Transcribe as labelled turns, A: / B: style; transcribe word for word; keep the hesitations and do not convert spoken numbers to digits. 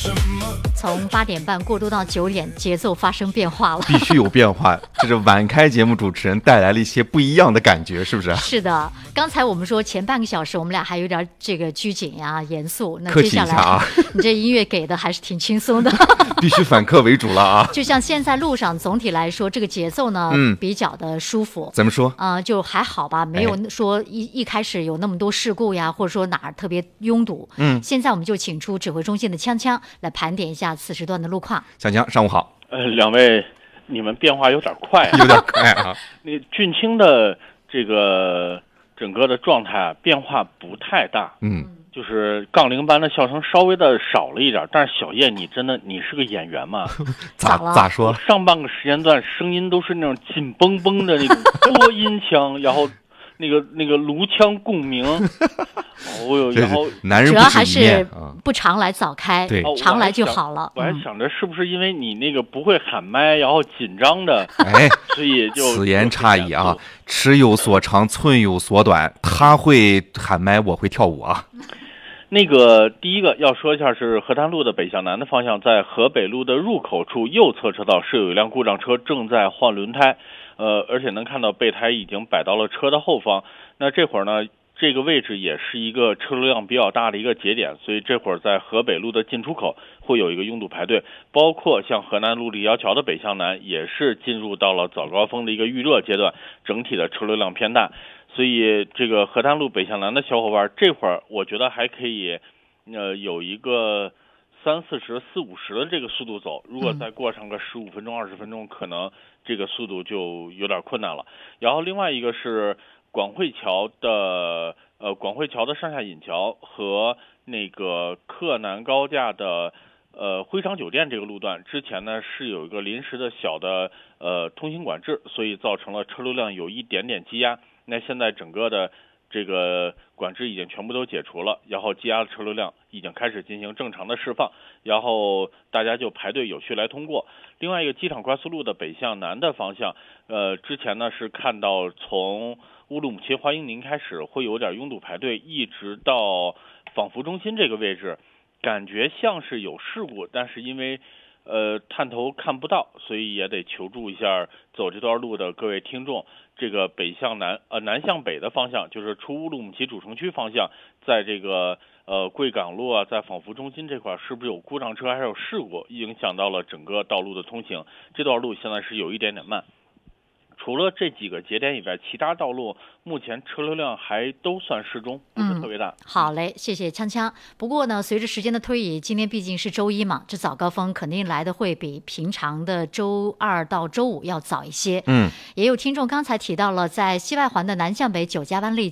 A: 从八点半过渡到九点，节奏发生变化了，
B: 必须有变化。这是晚开节目主持人带来了一些不一样的感觉，是不是？
A: 是的，刚才我们说前半个小时我们俩还有点这个拘谨呀、严肃，那
B: 客
A: 接下来
B: 气一下啊，
A: 你这音乐给的还是挺轻松的。
B: 必须反客为主了啊！
A: 就像现在路上总体来说，这个节奏呢，
B: 嗯
A: 比较的舒服。
B: 怎么说？
A: 啊、就还好吧，没有说一、一开始有那么多事故呀，或者说哪儿特别拥堵。
B: 嗯，
A: 现在我们就请出指挥中心的锵锵来盘点一下此时段的路况。
B: 小强，上午好。
C: 呃，两位，你们变化有点快啊，
B: 有点快啊。
C: 那俊清的这个整个的状态啊，变化不太大。
B: 嗯，
C: 就是杠铃般的笑声稍微的少了一点，但是小叶，你真的你是个演员吗？
B: 咋
A: 咋了
B: 咋说？
C: 上半个时间段声音都是那种紧绷绷的那种多音腔，然后那个那个颅腔共鸣，哦哟，然后
B: 男人不
A: 主要还
B: 止一面
A: 是
B: 啊。
A: 不常来早开，
B: 对
C: 哦
A: 常来就
C: 我还想
A: 好了。
C: 我还
A: 嗯
C: 想着是不是因为你那个不会喊麦，然后紧张的，
B: 哎，
C: 所以就
B: 此言差矣啊
C: 就很严肃！
B: 尺有所长，寸有所短。他会喊麦，我会跳舞啊。
C: 那个第一个要说一下是河滩路的北向南的方向，在河北路的入口处右侧车道是有一辆故障车正在换轮胎，呃，而且能看到备胎已经摆到了车的后方。那这会儿呢，这个位置也是一个车流量比较大的一个节点，所以这会儿在河北路的进出口会有一个拥堵排队，包括像河南路立交桥的北向南也是进入到了早高峰的一个预热阶段，整体的车流量偏大。所以这个河滩路北向南的小伙伴，这会儿我觉得还可以，呃，有一个三四十、四五十的这个速度走。如果再过上个十五分钟、二十分钟，可能这个速度就有点困难了。然后另外一个是广汇桥的，呃，广汇桥的上下引桥和那个克南高架的。呃，辉昌酒店这个路段之前呢是有一个临时的小的呃通行管制，所以造成了车流量有一点点积压。那现在整个的这个管制已经全部都解除了，然后积压的车流量已经开始进行正常的释放，然后大家就排队有序来通过。另外一个机场快速路的北向南的方向，呃，之前呢是看到从乌鲁木齐华英宁开始会有点拥堵排队，一直到仿佛中心这个位置。感觉像是有事故，但是因为呃探头看不到，所以也得求助一下走这段路的各位听众。这个北向南呃南向北的方向，就是出乌鲁木齐主城区方向，在这个呃贵港路啊，在仿佛中心这块是不是有故障车还是有事故，影响到了整个道路的通行？这段路现在是有一点点慢。除了这几个节点以外，其他道路目前车流量还都算适中，不是特别大。
A: 嗯、好嘞，谢谢锵锵。不过呢，随着时间的推移，今天毕竟是周一嘛，这早高峰肯定来的会比平常的周二到周五要早一些。
B: 嗯，
A: 也有听众刚才提到了，在西外环的南向北九家湾立